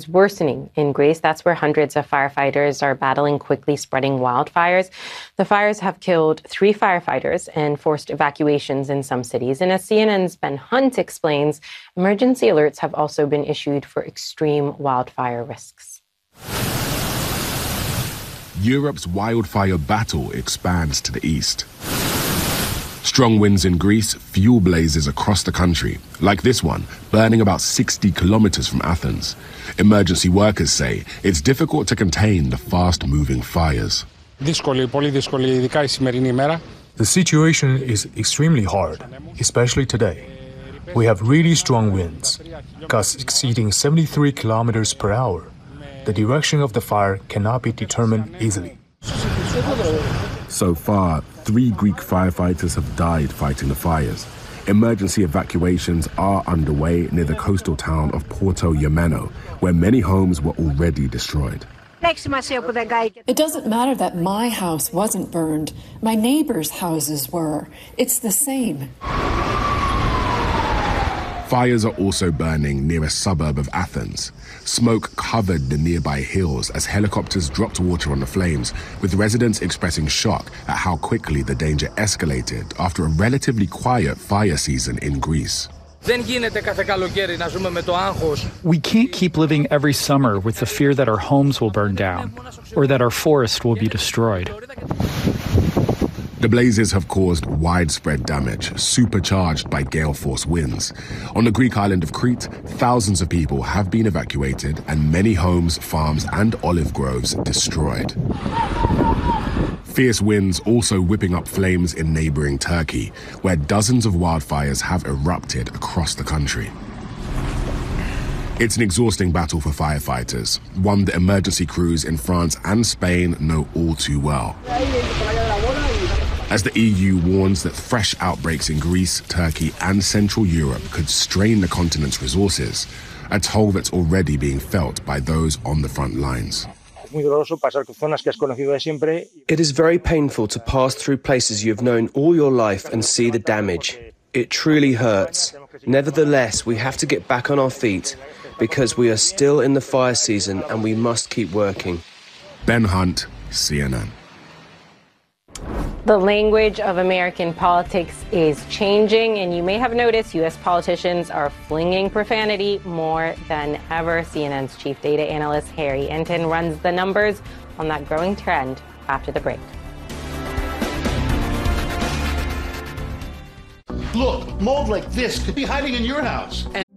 worsening in Greece. That's where hundreds of firefighters are battling quickly spreading wildfires. The fires have killed 3 firefighters and forced evacuations in some cities. And as CNN's Ben Hunt explains, emergency alerts have also been issued for extreme wildfire risks. Europe's wildfire battle expands to the east. Strong winds in Greece fuel blazes across the country, like this one, burning about 60 kilometers from Athens. Emergency workers say it's difficult to contain the fast-moving fires. The situation is extremely hard, especially today. We have really strong winds, gusts exceeding 73 kilometers per hour. The direction of the fire cannot be determined easily. So far, 3 Greek firefighters have died fighting the fires. Emergency evacuations are underway near the coastal town of Porto Gemeno, where many homes were already destroyed. It doesn't matter that my house wasn't burned. My neighbors' houses were. It's the same. Fires are also burning near a suburb of Athens. Smoke covered the nearby hills as helicopters dropped water on the flames, with residents expressing shock at how quickly the danger escalated after a relatively quiet fire season in Greece. We can't keep living every summer with the fear that our homes will burn down or that our forest will be destroyed. The blazes have caused widespread damage, supercharged by gale-force winds. On the Greek island of Crete, thousands of people have been evacuated and many homes, farms and olive groves destroyed. Fierce winds also whipping up flames in neighboring Turkey, where dozens of wildfires have erupted across the country. It's an exhausting battle for firefighters, one that emergency crews in France and Spain know all too well. As the EU warns that fresh outbreaks in Greece, Turkey and Central Europe could strain the continent's resources, a toll that's already being felt by those on the front lines. It is very painful to pass through places you have known all your life and see the damage. It truly hurts. Nevertheless, we have to get back on our feet because we are still in the fire season and we must keep working. Ben Hunt, CNN. The language of American politics is changing, and you may have noticed U.S. politicians are flinging profanity more than ever. CNN's chief data analyst Harry Enten runs the numbers on that growing trend after the break. Look, mold like this could be hiding in your house.